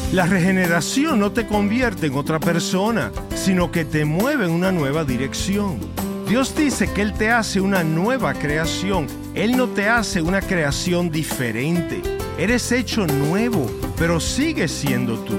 La regeneración no te convierte en otra persona, sino que te mueve en una nueva dirección. Dios dice que Él te hace una nueva creación. Él no te hace una creación diferente. Eres hecho nuevo, pero sigues siendo tú.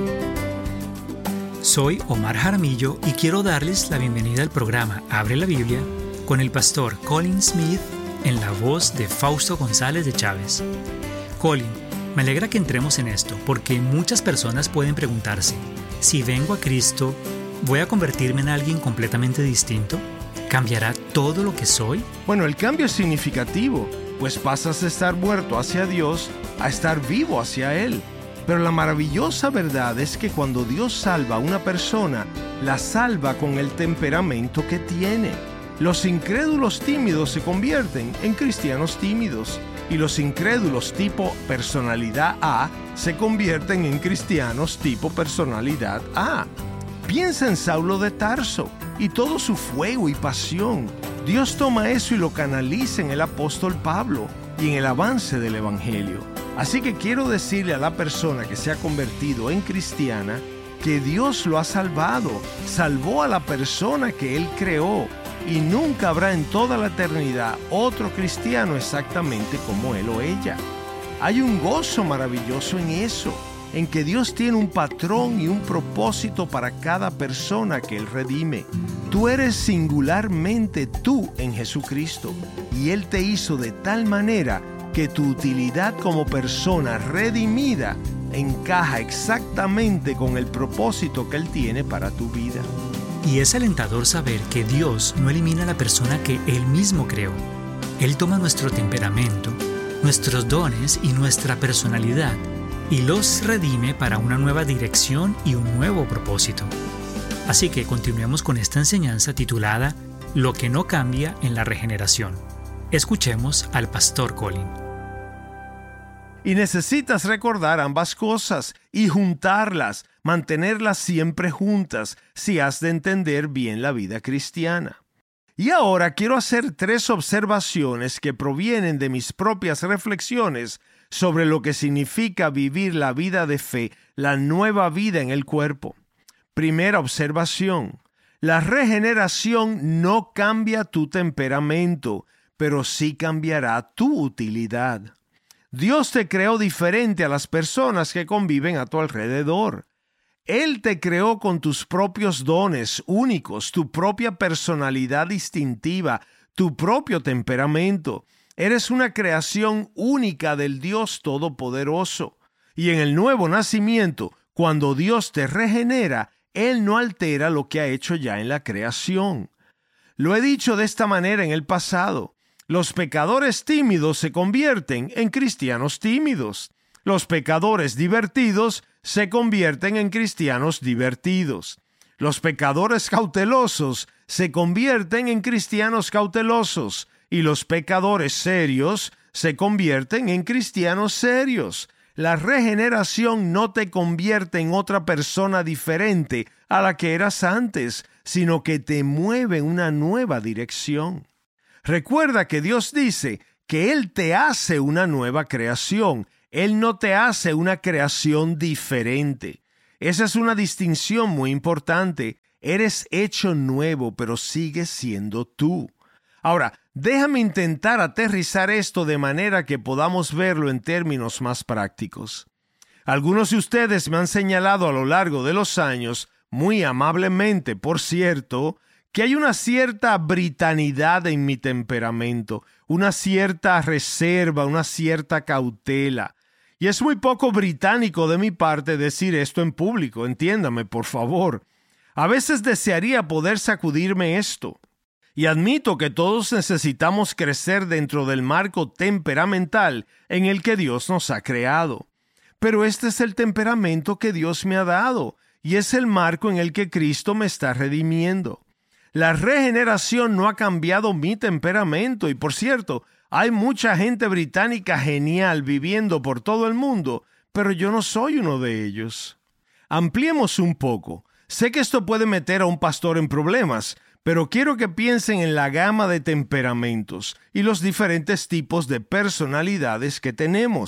Soy Omar Jaramillo y quiero darles la bienvenida al programa Abre la Biblia con el pastor Colin Smith en la voz de Fausto González de Chávez. Colin, me alegra que entremos en esto porque muchas personas pueden preguntarse, si vengo a Cristo, ¿voy a convertirme en alguien completamente distinto? ¿Cambiará todo lo que soy? Bueno, el cambio es significativo, pues pasas de estar muerto hacia Dios a estar vivo hacia Él. Pero la maravillosa verdad es que cuando Dios salva a una persona, la salva con el temperamento que tiene. Los incrédulos tímidos se convierten en cristianos tímidos. Y los incrédulos tipo personalidad A se convierten en cristianos tipo personalidad A. Piensa en Saulo de Tarso y todo su fuego y pasión. Dios toma eso y lo canaliza en el apóstol Pablo y en el avance del Evangelio. Así que quiero decirle a la persona que se ha convertido en cristiana que Dios lo ha salvado, salvó a la persona que Él creó. Y nunca habrá en toda la eternidad otro cristiano exactamente como él o ella. Hay un gozo maravilloso en eso, en que Dios tiene un patrón y un propósito para cada persona que Él redime. Tú eres singularmente tú en Jesucristo, y Él te hizo de tal manera que tu utilidad como persona redimida encaja exactamente con el propósito que Él tiene para tu vida. Y es alentador saber que Dios no elimina a la persona que Él mismo creó. Él toma nuestro temperamento, nuestros dones y nuestra personalidad y los redime para una nueva dirección y un nuevo propósito. Así que continuemos con esta enseñanza titulada Lo que no cambia en la regeneración. Escuchemos al pastor Colin. Y necesitas recordar ambas cosas y juntarlas, mantenerlas siempre juntas, si has de entender bien la vida cristiana. Y ahora quiero hacer 3 observaciones que provienen de mis propias reflexiones sobre lo que significa vivir la vida de fe, la nueva vida en el cuerpo. Primera observación: la regeneración no cambia tu temperamento, pero sí cambiará tu utilidad. Dios te creó diferente a las personas que conviven a tu alrededor. Él te creó con tus propios dones únicos, tu propia personalidad distintiva, tu propio temperamento. Eres una creación única del Dios Todopoderoso. Y en el nuevo nacimiento, cuando Dios te regenera, Él no altera lo que ha hecho ya en la creación. Lo he dicho de esta manera en el pasado. Los pecadores tímidos se convierten en cristianos tímidos. Los pecadores divertidos se convierten en cristianos divertidos. Los pecadores cautelosos se convierten en cristianos cautelosos. Y los pecadores serios se convierten en cristianos serios. La regeneración no te convierte en otra persona diferente a la que eras antes, sino que te mueve en una nueva dirección. Recuerda que Dios dice que Él te hace una nueva creación. Él no te hace una creación diferente. Esa es una distinción muy importante. Eres hecho nuevo, pero sigues siendo tú. Ahora, déjame intentar aterrizar esto de manera que podamos verlo en términos más prácticos. Algunos de ustedes me han señalado a lo largo de los años, muy amablemente, por cierto, que hay una cierta britanidad en mi temperamento, una cierta reserva, una cierta cautela. Y es muy poco británico de mi parte decir esto en público, entiéndame, por favor. A veces desearía poder sacudirme esto. Y admito que todos necesitamos crecer dentro del marco temperamental en el que Dios nos ha creado. Pero este es el temperamento que Dios me ha dado, y es el marco en el que Cristo me está redimiendo. La regeneración no ha cambiado mi temperamento y, por cierto, hay mucha gente británica genial viviendo por todo el mundo, pero yo no soy uno de ellos. Ampliemos un poco. Sé que esto puede meter a un pastor en problemas, pero quiero que piensen en la gama de temperamentos y los diferentes tipos de personalidades que tenemos.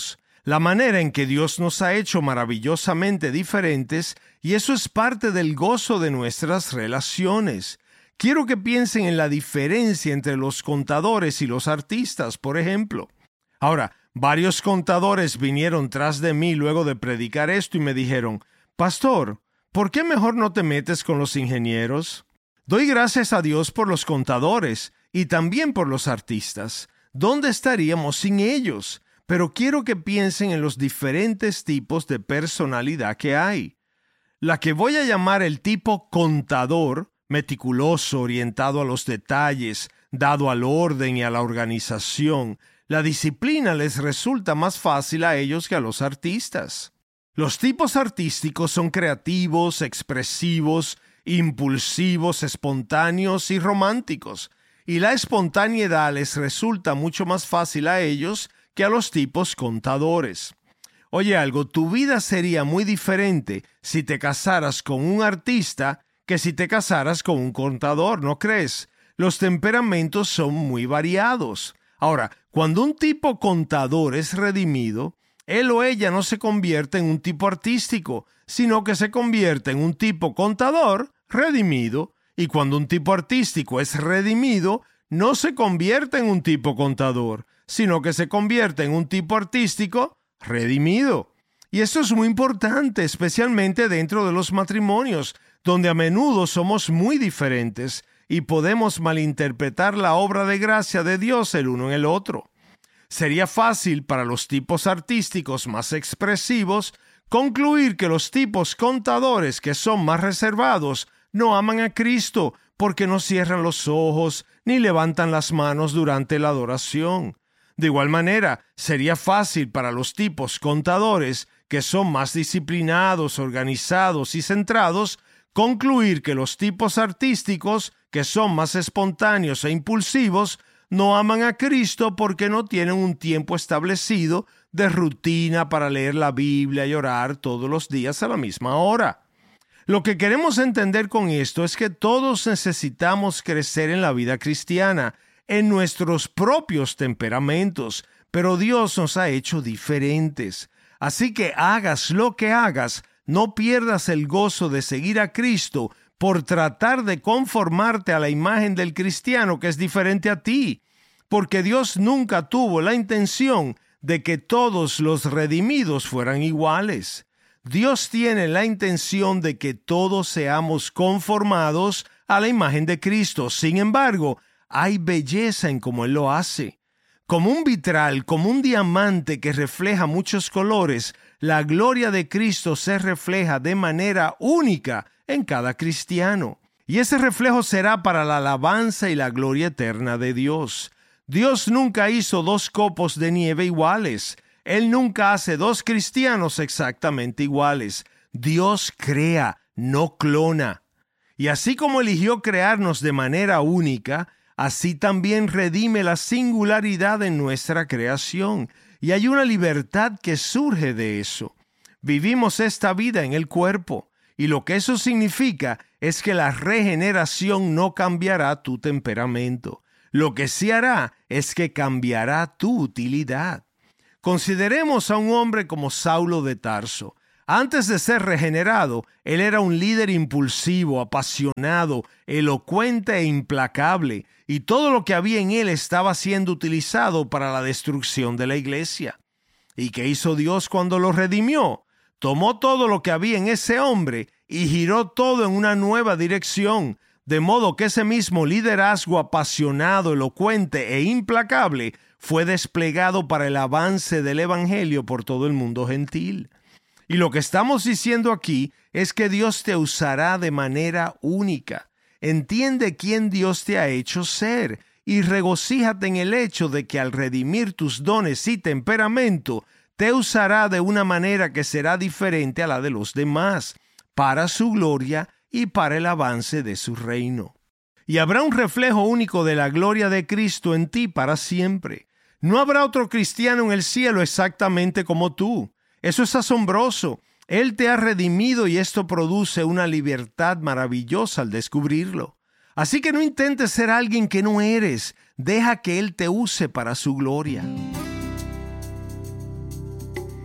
la manera en que Dios nos ha hecho maravillosamente diferentes, y eso es parte del gozo de nuestras relaciones. Quiero que piensen en la diferencia entre los contadores y los artistas, por ejemplo. Ahora, varios contadores vinieron tras de mí luego de predicar esto y me dijeron: «Pastor, ¿por qué mejor no te metes con los ingenieros?» Doy gracias a Dios por los contadores y también por los artistas. ¿Dónde estaríamos sin ellos? Pero quiero que piensen en los diferentes tipos de personalidad que hay. La que voy a llamar el tipo contador, meticuloso, orientado a los detalles, dado al orden y a la organización. La disciplina les resulta más fácil a ellos que a los artistas. Los tipos artísticos son creativos, expresivos, impulsivos, espontáneos y románticos, y la espontaneidad les resulta mucho más fácil a ellos que a los tipos contadores. Oye algo, tu vida sería muy diferente si te casaras con un artista que si te casaras con un contador, ¿no crees? Los temperamentos son muy variados. Ahora, cuando un tipo contador es redimido, él o ella no se convierte en un tipo artístico, sino que se convierte en un tipo contador redimido. Y cuando un tipo artístico es redimido, no se convierte en un tipo contador, sino que se convierte en un tipo artístico redimido. Y esto es muy importante, especialmente dentro de los matrimonios, donde a menudo somos muy diferentes y podemos malinterpretar la obra de gracia de Dios el uno en el otro. Sería fácil para los tipos artísticos más expresivos concluir que los tipos contadores que son más reservados no aman a Cristo porque no cierran los ojos ni levantan las manos durante la adoración. De igual manera, sería fácil para los tipos contadores que son más disciplinados, organizados y centrados concluir que los tipos artísticos que son más espontáneos e impulsivos no aman a Cristo porque no tienen un tiempo establecido de rutina para leer la Biblia y orar todos los días a la misma hora. Lo que queremos entender con esto es que todos necesitamos crecer en la vida cristiana, en nuestros propios temperamentos, pero Dios nos ha hecho diferentes. Así que hagas lo que hagas, no pierdas el gozo de seguir a Cristo por tratar de conformarte a la imagen del cristiano que es diferente a ti, porque Dios nunca tuvo la intención de que todos los redimidos fueran iguales. Dios tiene la intención de que todos seamos conformados a la imagen de Cristo. Sin embargo, hay belleza en cómo Él lo hace. Como un vitral, como un diamante que refleja muchos colores, la gloria de Cristo se refleja de manera única en cada cristiano. Y ese reflejo será para la alabanza y la gloria eterna de Dios. Dios nunca hizo dos copos de nieve iguales. Él nunca hace dos cristianos exactamente iguales. Dios crea, no clona. Y así como eligió crearnos de manera única, así también redime la singularidad en nuestra creación. Y hay una libertad que surge de eso. Vivimos esta vida en el cuerpo. Y lo que eso significa es que la regeneración no cambiará tu temperamento. Lo que sí hará es que cambiará tu utilidad. Consideremos a un hombre como Saulo de Tarso. Antes de ser regenerado, él era un líder impulsivo, apasionado, elocuente e implacable, y todo lo que había en él estaba siendo utilizado para la destrucción de la iglesia. ¿Y qué hizo Dios cuando lo redimió? Tomó todo lo que había en ese hombre y giró todo en una nueva dirección, de modo que ese mismo liderazgo apasionado, elocuente e implacable fue desplegado para el avance del evangelio por todo el mundo gentil. Y lo que estamos diciendo aquí es que Dios te usará de manera única. Entiende quién Dios te ha hecho ser y regocíjate en el hecho de que al redimir tus dones y temperamento, te usará de una manera que será diferente a la de los demás, para su gloria y para el avance de su reino. Y habrá un reflejo único de la gloria de Cristo en ti para siempre. No habrá otro cristiano en el cielo exactamente como tú. Eso es asombroso. Él te ha redimido y esto produce una libertad maravillosa al descubrirlo. Así que no intentes ser alguien que no eres. Deja que Él te use para su gloria.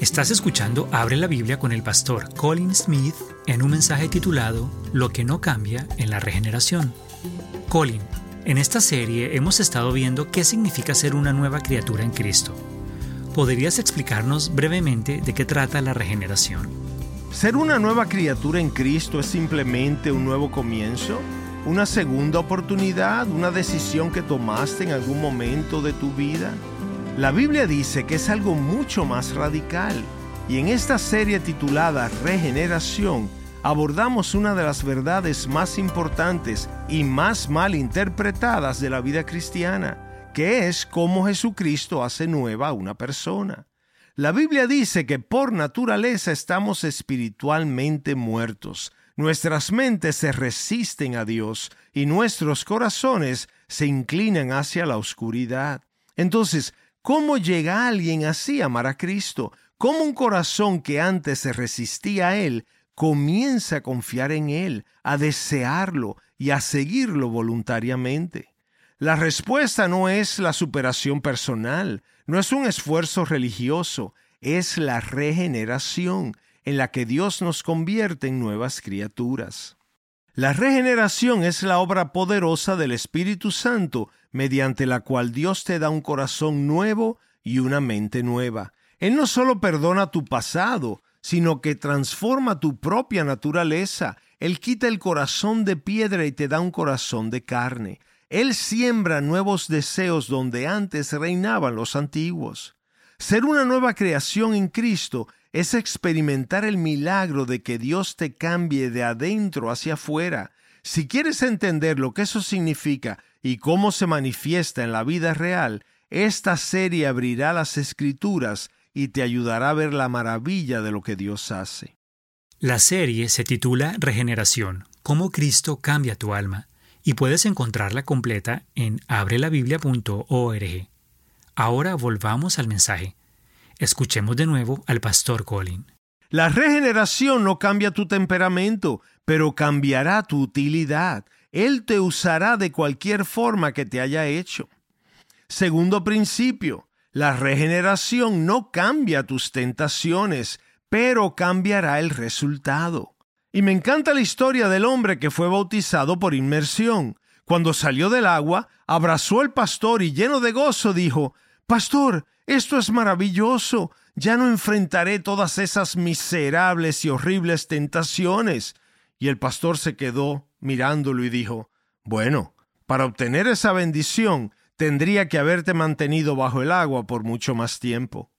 Estás escuchando Abre la Biblia con el pastor Colin Smith en un mensaje titulado Lo que no cambia en la regeneración. Colin, en esta serie hemos estado viendo qué significa ser una nueva criatura en Cristo. ¿Podrías explicarnos brevemente de qué trata la regeneración? Ser una nueva criatura en Cristo es simplemente un nuevo comienzo, una segunda oportunidad, una decisión que tomaste en algún momento de tu vida. La Biblia dice que es algo mucho más radical, y en esta serie titulada Regeneración abordamos una de las verdades más importantes y más mal interpretadas de la vida cristiana, que es cómo Jesucristo hace nueva a una persona. La Biblia dice que por naturaleza estamos espiritualmente muertos. Nuestras mentes se resisten a Dios y nuestros corazones se inclinan hacia la oscuridad. Entonces, ¿cómo llega alguien así a amar a Cristo? ¿Cómo un corazón que antes se resistía a Él comienza a confiar en Él, a desearlo y a seguirlo voluntariamente? La respuesta no es la superación personal, no es un esfuerzo religioso, es la regeneración en la que Dios nos convierte en nuevas criaturas. La regeneración es la obra poderosa del Espíritu Santo, mediante la cual Dios te da un corazón nuevo y una mente nueva. Él no solo perdona tu pasado, sino que transforma tu propia naturaleza. Él quita el corazón de piedra y te da un corazón de carne. Él siembra nuevos deseos donde antes reinaban los antiguos. Ser una nueva creación en Cristo es experimentar el milagro de que Dios te cambie de adentro hacia afuera. Si quieres entender lo que eso significa y cómo se manifiesta en la vida real, esta serie abrirá las Escrituras y te ayudará a ver la maravilla de lo que Dios hace. La serie se titula Regeneración, cómo Cristo cambia tu alma, y puedes encontrarla completa en abrelabiblia.org. Ahora volvamos al mensaje. Escuchemos de nuevo al pastor Colin. La regeneración no cambia tu temperamento, pero cambiará tu utilidad. Él te usará de cualquier forma que te haya hecho. Segundo principio, la regeneración no cambia tus tentaciones, pero cambiará el resultado. Y me encanta la historia del hombre que fue bautizado por inmersión. Cuando salió del agua, abrazó al pastor y lleno de gozo dijo: «Pastor, esto es maravilloso. Ya no enfrentaré todas esas miserables y horribles tentaciones». Y el pastor se quedó mirándolo y dijo: «Bueno, para obtener esa bendición, tendría que haberte mantenido bajo el agua por mucho más tiempo».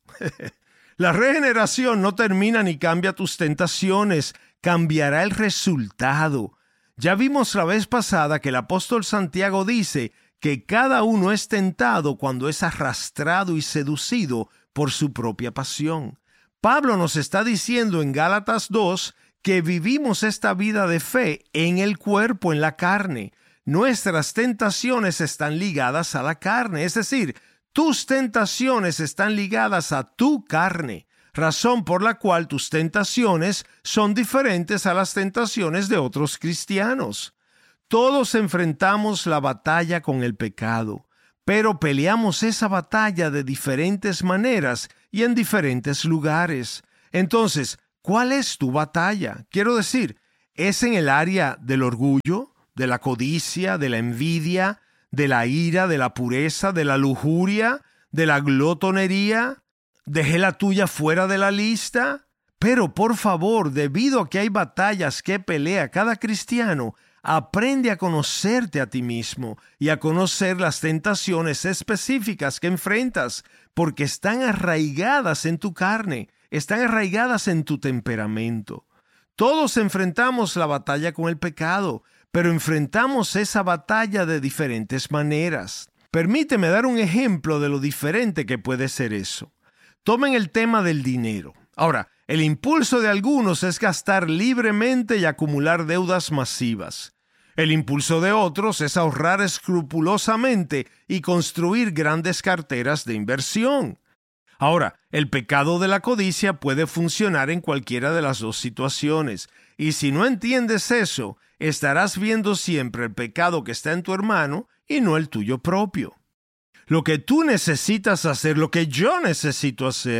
La regeneración no termina ni cambia tus tentaciones, cambiará el resultado. Ya vimos la vez pasada que el apóstol Santiago dice que cada uno es tentado cuando es arrastrado y seducido por su propia pasión. Pablo nos está diciendo en Gálatas 2 que vivimos esta vida de fe en el cuerpo, en la carne. Nuestras tentaciones están ligadas a la carne, es decir, tus tentaciones están ligadas a tu carne, razón por la cual tus tentaciones son diferentes a las tentaciones de otros cristianos. Todos enfrentamos la batalla con el pecado, pero peleamos esa batalla de diferentes maneras y en diferentes lugares. Entonces, ¿cuál es tu batalla? Quiero decir, ¿es en el área del orgullo, de la codicia, de la envidia, de la ira, de la pureza, de la lujuria, de la glotonería? ¿Dejé la tuya fuera de la lista? Pero por favor, debido a que hay batallas que pelea cada cristiano, aprende a conocerte a ti mismo y a conocer las tentaciones específicas que enfrentas, porque están arraigadas en tu carne, están arraigadas en tu temperamento. Todos enfrentamos la batalla con el pecado, pero enfrentamos esa batalla de diferentes maneras. Permíteme dar un ejemplo de lo diferente que puede ser eso. Tomen el tema del dinero. Ahora, el impulso de algunos es gastar libremente y acumular deudas masivas. El impulso de otros es ahorrar escrupulosamente y construir grandes carteras de inversión. Ahora, el pecado de la codicia puede funcionar en cualquiera de las dos situaciones, y si no entiendes eso, estarás viendo siempre el pecado que está en tu hermano y no el tuyo propio. Lo que tú necesitas hacer, lo que yo necesito hacer,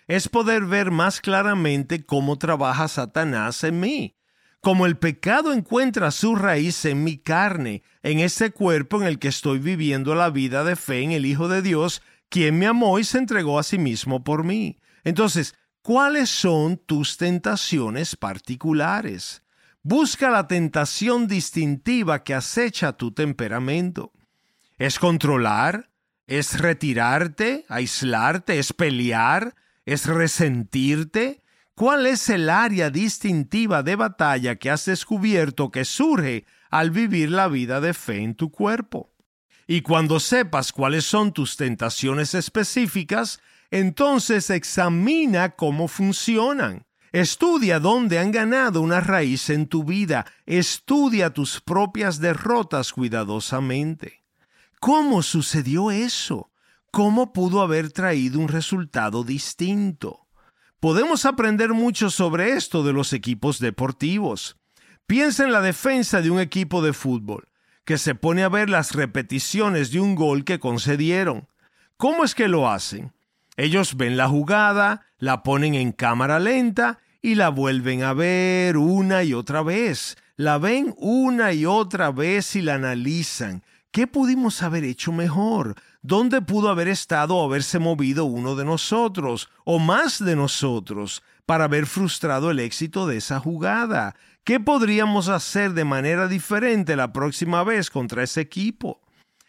es poder ver más claramente cómo trabaja Satanás en mí. Como el pecado encuentra su raíz en mi carne, en este cuerpo en el que estoy viviendo la vida de fe en el Hijo de Dios, quien me amó y se entregó a sí mismo por mí. Entonces, ¿cuáles son tus tentaciones particulares? Busca la tentación distintiva que acecha tu temperamento. ¿Es controlar? ¿Es retirarte? ¿Aislarte? ¿Es pelear? ¿Es resentirte? ¿Cuál es el área distintiva de batalla que has descubierto que surge al vivir la vida de fe en tu cuerpo? Y cuando sepas cuáles son tus tentaciones específicas, entonces examina cómo funcionan. Estudia dónde han ganado una raíz en tu vida. Estudia tus propias derrotas cuidadosamente. ¿Cómo sucedió eso? ¿Cómo pudo haber traído un resultado distinto? Podemos aprender mucho sobre esto de los equipos deportivos. Piensa en la defensa de un equipo de fútbol, que se pone a ver las repeticiones de un gol que concedieron. ¿Cómo es que lo hacen? Ellos ven la jugada, la ponen en cámara lenta y la vuelven a ver una y otra vez. La ven una y otra vez y la analizan. ¿Qué pudimos haber hecho mejor? ¿Dónde pudo haber estado o haberse movido uno de nosotros o más de nosotros para haber frustrado el éxito de esa jugada? ¿Qué podríamos hacer de manera diferente la próxima vez contra ese equipo?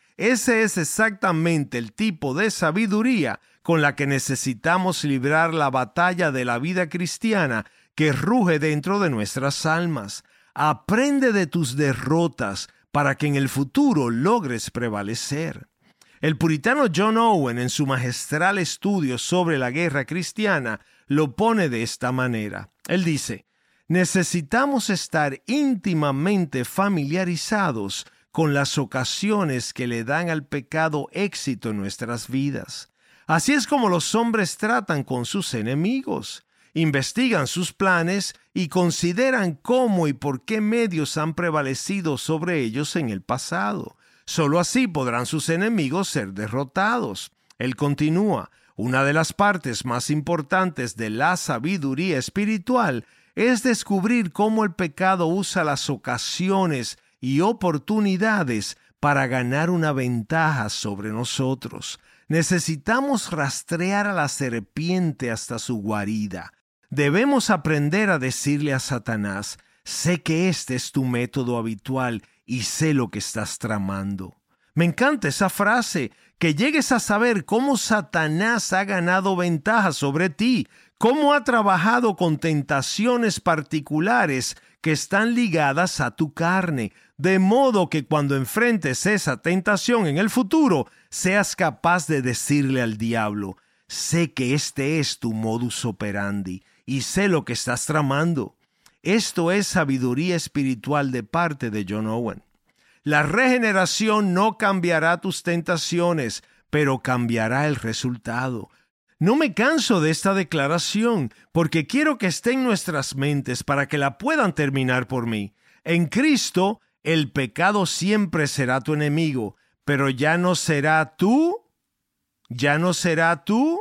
Ese es exactamente el tipo de sabiduría con la que necesitamos librar la batalla de la vida cristiana que ruge dentro de nuestras almas. Aprende de tus derrotas para que en el futuro logres prevalecer. El puritano John Owen, en su magistral estudio sobre la guerra cristiana, lo pone de esta manera. Él dice: necesitamos estar íntimamente familiarizados con las ocasiones que le dan al pecado éxito en nuestras vidas. Así es como los hombres tratan con sus enemigos. Investigan sus planes y consideran cómo y por qué medios han prevalecido sobre ellos en el pasado. Solo así podrán sus enemigos ser derrotados. Él continúa: una de las partes más importantes de la sabiduría espiritual es descubrir cómo el pecado usa las ocasiones y oportunidades para ganar una ventaja sobre nosotros. Necesitamos rastrear a la serpiente hasta su guarida. Debemos aprender a decirle a Satanás: sé que este es tu método habitual y sé lo que estás tramando. Me encanta esa frase, que llegues a saber cómo Satanás ha ganado ventaja sobre ti, cómo ha trabajado con tentaciones particulares que están ligadas a tu carne, de modo que cuando enfrentes esa tentación en el futuro, seas capaz de decirle al diablo: sé que este es tu modus operandi y sé lo que estás tramando. Esto es sabiduría espiritual de parte de John Owen. La regeneración no cambiará tus tentaciones, pero cambiará el resultado. No me canso de esta declaración, porque quiero que esté en nuestras mentes para que la puedan terminar por mí. En Cristo, el pecado siempre será tu enemigo, pero ya no será tú, no será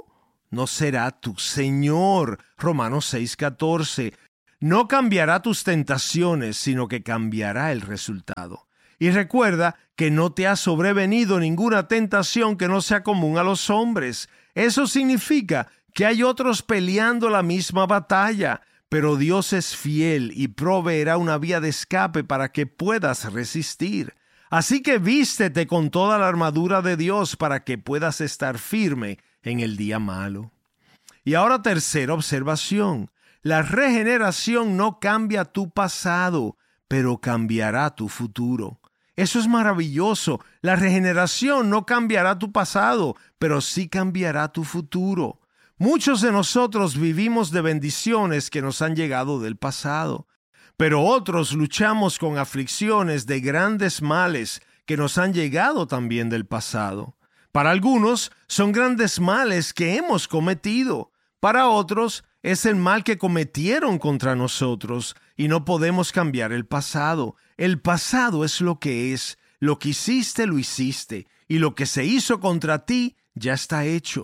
tu Señor. Romanos 6:14. No cambiará tus tentaciones, sino que cambiará el resultado. Y recuerda que no te ha sobrevenido ninguna tentación que no sea común a los hombres. Eso significa que hay otros peleando la misma batalla, pero Dios es fiel y proveerá una vía de escape para que puedas resistir. Así que vístete con toda la armadura de Dios para que puedas estar firme en el día malo. Y ahora, tercera observación: la regeneración no cambia tu pasado, pero cambiará tu futuro. Eso es maravilloso. La regeneración no cambiará tu pasado, pero sí cambiará tu futuro. Muchos de nosotros vivimos de bendiciones que nos han llegado del pasado, pero otros luchamos con aflicciones de grandes males que nos han llegado también del pasado. Para algunos son grandes males que hemos cometido. Para otros es el mal que cometieron contra nosotros y no podemos cambiar el pasado. El pasado es lo que es. Lo que hiciste, lo hiciste. Y lo que se hizo contra ti ya está hecho.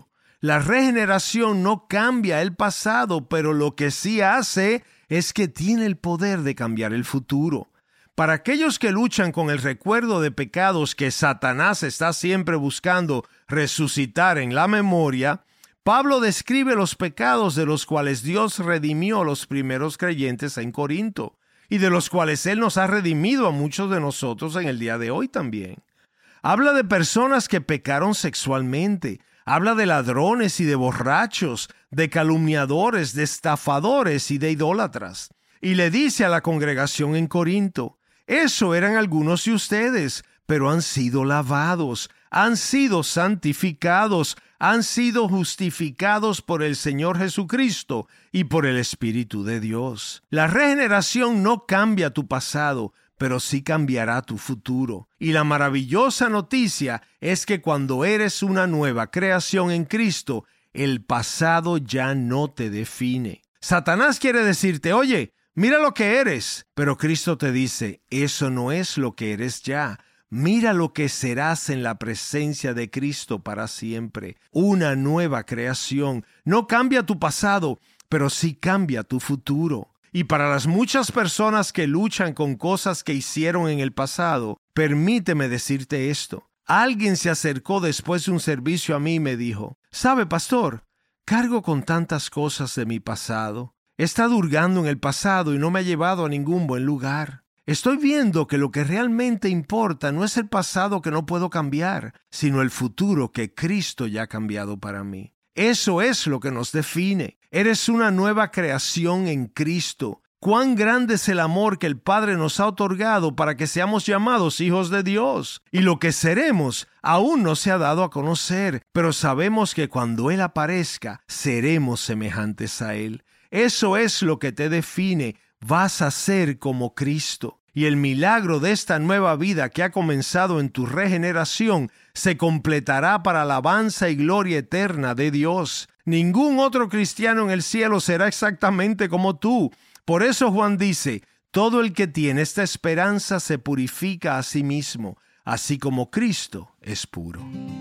La regeneración no cambia el pasado, pero lo que sí hace es que tiene el poder de cambiar el futuro. Para aquellos que luchan con el recuerdo de pecados que Satanás está siempre buscando resucitar en la memoria, Pablo describe los pecados de los cuales Dios redimió a los primeros creyentes en Corinto y de los cuales Él nos ha redimido a muchos de nosotros en el día de hoy también. Habla de personas que pecaron sexualmente, habla de ladrones y de borrachos, de calumniadores, de estafadores y de idólatras. Y le dice a la congregación en Corinto: eso eran algunos de ustedes, pero han sido lavados, han sido santificados, han sido justificados por el Señor Jesucristo y por el Espíritu de Dios. La regeneración no cambia tu pasado, pero sí cambiará tu futuro. Y la maravillosa noticia es que cuando eres una nueva creación en Cristo, el pasado ya no te define. Satanás quiere decirte: oye, mira lo que eres. Pero Cristo te dice: eso no es lo que eres ya. Mira lo que serás en la presencia de Cristo para siempre. Una nueva creación. No cambia tu pasado, pero sí cambia tu futuro. Y para las muchas personas que luchan con cosas que hicieron en el pasado, permíteme decirte esto. Alguien se acercó después de un servicio a mí y me dijo: ¿sabe, pastor? Cargo con tantas cosas de mi pasado. He estado hurgando en el pasado y no me ha llevado a ningún buen lugar. Estoy viendo que lo que realmente importa no es el pasado que no puedo cambiar, sino el futuro que Cristo ya ha cambiado para mí. Eso es lo que nos define. Eres una nueva creación en Cristo. Cuán grande es el amor que el Padre nos ha otorgado para que seamos llamados hijos de Dios. Y lo que seremos aún no se ha dado a conocer, pero sabemos que cuando Él aparezca, seremos semejantes a Él. Eso es lo que te define. Vas a ser como Cristo. Y el milagro de esta nueva vida que ha comenzado en tu regeneración se completará para alabanza y gloria eterna de Dios. Ningún otro cristiano en el cielo será exactamente como tú. Por eso Juan dice: todo el que tiene esta esperanza se purifica a sí mismo, así como Cristo es puro.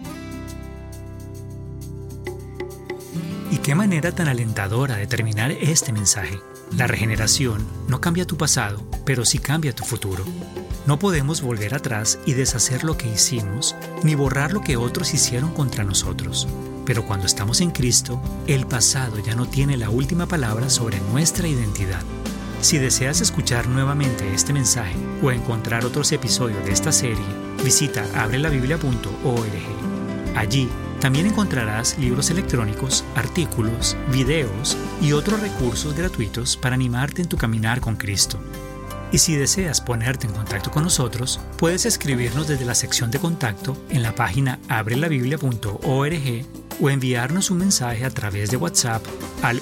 Y qué manera tan alentadora de terminar este mensaje. La regeneración no cambia tu pasado, pero sí cambia tu futuro. No podemos volver atrás y deshacer lo que hicimos, ni borrar lo que otros hicieron contra nosotros. Pero cuando estamos en Cristo, el pasado ya no tiene la última palabra sobre nuestra identidad. Si deseas escuchar nuevamente este mensaje o encontrar otros episodios de esta serie, visita abrelabiblia.org. Allí también encontrarás libros electrónicos, artículos, videos y otros recursos gratuitos para animarte en tu caminar con Cristo. Y si deseas ponerte en contacto con nosotros, puedes escribirnos desde la sección de contacto en la página abrelabiblia.org o enviarnos un mensaje a través de WhatsApp al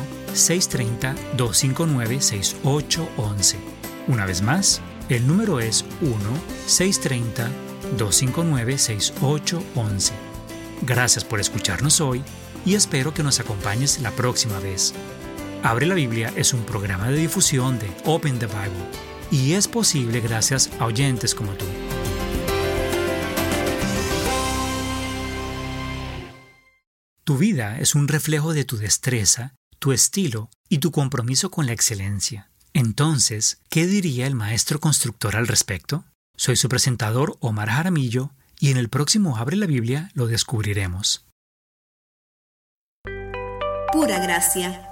1-630-259-6811. Una vez más, el número es 1-630-259-6811. Gracias por escucharnos hoy y espero que nos acompañes la próxima vez. Abre la Biblia es un programa de difusión de Open the Bible y es posible gracias a oyentes como tú. Tu vida es un reflejo de tu destreza, tu estilo y tu compromiso con la excelencia. Entonces, ¿qué diría el maestro constructor al respecto? Soy su presentador Omar Jaramillo y en el próximo Abre la Biblia lo descubriremos. Pura gracia.